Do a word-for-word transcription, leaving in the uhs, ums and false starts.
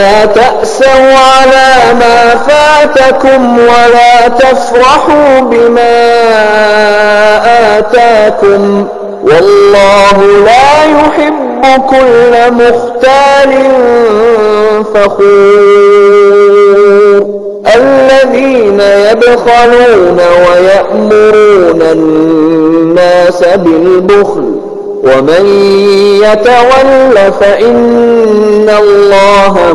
لا تأسوا على ما فاتكم ولا تفرحوا بما آتاكم والله لا يحب كل مختال فخور الذين يبخلون ويأمرون الناس بالبخل ومن يتول فإن الله